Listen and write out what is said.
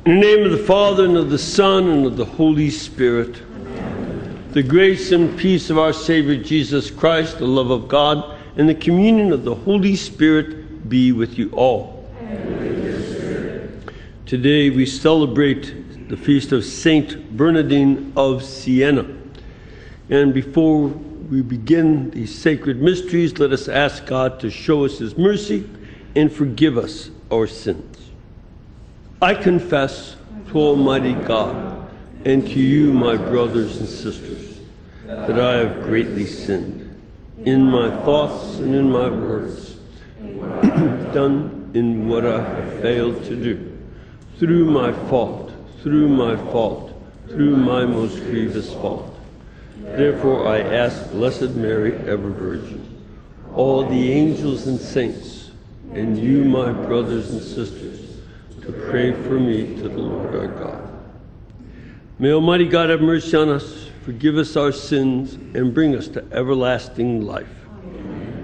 In the name of the Father, and of the Son, and of the Holy Spirit. Amen. The grace and peace of our Savior Jesus Christ, the love of God, and the communion of the Holy Spirit be with you all. Amen. Today we celebrate the feast of Saint Bernardine of Siena. And before we begin these sacred mysteries, let us ask God to show us his mercy and forgive us our sins. I confess to Almighty God and to you, my brothers and sisters, that I have greatly sinned in my thoughts and in my words, done in what I have failed to do, through my fault, through my most grievous fault. Therefore I ask Blessed Mary, ever Virgin, all the angels and saints, and you, my brothers and sisters, to pray for me to the Lord our God. May Almighty God have mercy on us, forgive us our sins, and bring us to everlasting life.